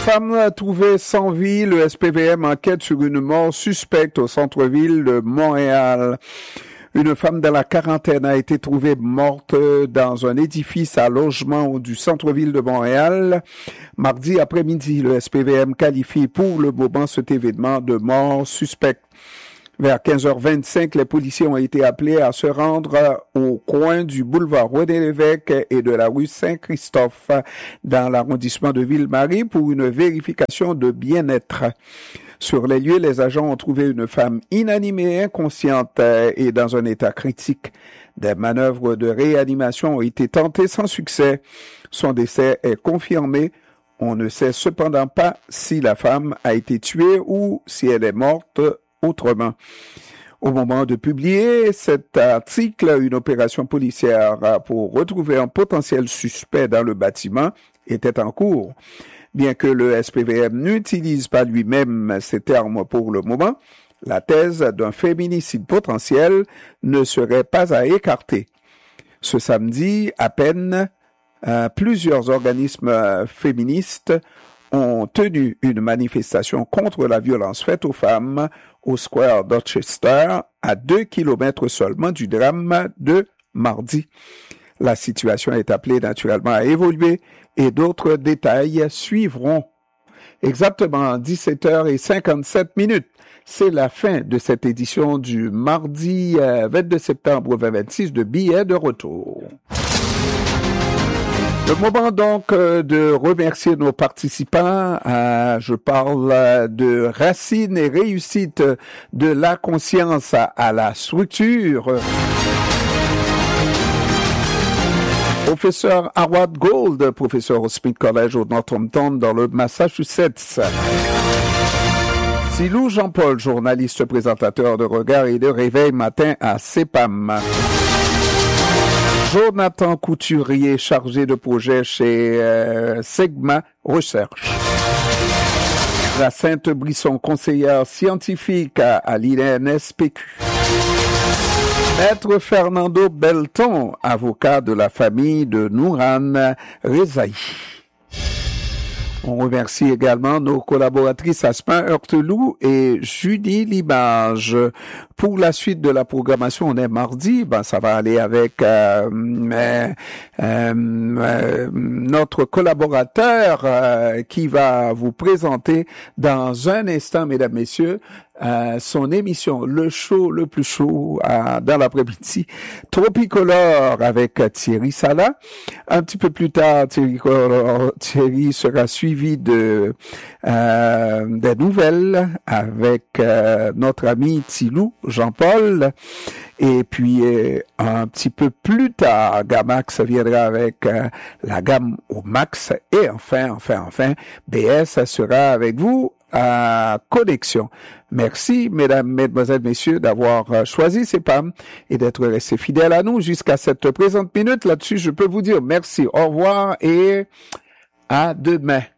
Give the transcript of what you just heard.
Femme trouvée sans vie, le SPVM enquête sur une mort suspecte au centre-ville de Montréal. Une femme de la quarantaine a été trouvée morte dans un édifice à logement du centre-ville de Montréal. Mardi après-midi, le SPVM qualifie pour le moment cet événement de mort suspecte. Vers 15h25, les policiers ont été appelés à se rendre au coin du boulevard René-Lévesque et de la rue Saint-Christophe dans l'arrondissement de Ville-Marie pour une vérification de bien-être. Sur les lieux, les agents ont trouvé une femme inanimée, inconsciente et dans un état critique. Des manœuvres de réanimation ont été tentées sans succès. Son décès est confirmé. On ne sait cependant pas si la femme a été tuée ou si elle est morte autrement. Au moment de publier cet article, une opération policière pour retrouver un potentiel suspect dans le bâtiment était en cours. Bien que le SPVM n'utilise pas lui-même ces termes pour le moment, la thèse d'un féminicide potentiel ne serait pas à écarter. Ce samedi, à peine, plusieurs organismes féministes ont tenu une manifestation contre la violence faite aux femmes au Square Dorchester, à 2 kilomètres seulement du drame de mardi. La situation est appelée naturellement à évoluer et d'autres détails suivront. Exactement 17h57. C'est la fin de cette édition du mardi 22 septembre 2026 de Billets de retour. Le moment donc de remercier nos participants. Je parle de racines et réussites de la conscience à la structure. Professeur Howard Gold, professeur au Smith College au Northampton dans le Massachusetts. Silou Jean-Paul, journaliste présentateur de Regard et de Réveil matin à CEPAM. Jonathan Couturier, chargé de projet chez Segma Recherche. Jacinthe Brisson, conseillère scientifique à l'INSPQ. Maître Fernando Belton, avocat de la famille de Nouran Rezaï. On remercie également nos collaboratrices Aspin Heurtelou et Julie Libage. Pour la suite de la programmation, on est mardi. Ça va aller avec notre collaborateur qui va vous présenter dans un instant, mesdames, messieurs, son émission, le show le plus chaud dans l'après-midi, Tropicolore avec Thierry Sala. Un petit peu plus tard, Thierry sera suivi de des nouvelles avec notre ami Tilou Jean-Paul. Et puis, un petit peu plus tard, Gamax viendra avec la gamme au max. Et enfin, BS sera avec vous à Connexion. Merci, mesdames, mesdemoiselles, messieurs, d'avoir choisi CEPAM et d'être restés fidèles à nous jusqu'à cette présente minute. Là-dessus, je peux vous dire merci, au revoir et à demain.